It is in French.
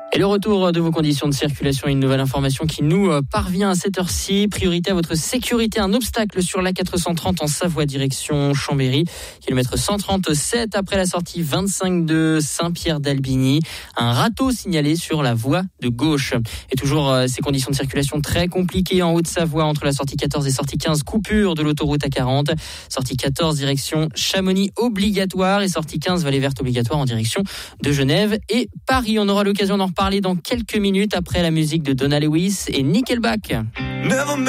Et le retour de vos conditions de circulation et une nouvelle information qui nous parvient à cette heure-ci. Priorité à votre sécurité, un obstacle sur la 430 en Savoie direction Chambéry. Kilomètre 137 après la sortie 25 de Saint-Pierre-d'Albigny. Un râteau signalé sur la voie de gauche. Et toujours ces conditions de circulation très compliquées en Haute-Savoie entre la sortie 14 et sortie 15. Coupure de l'autoroute A40. Sortie 14 direction Chamonix obligatoire et sortie 15 Vallée Verte obligatoire en direction de Genève et Paris. On aura l'occasion d'en reparler dans quelques minutes après la musique de Donna Lewis et Nickelback.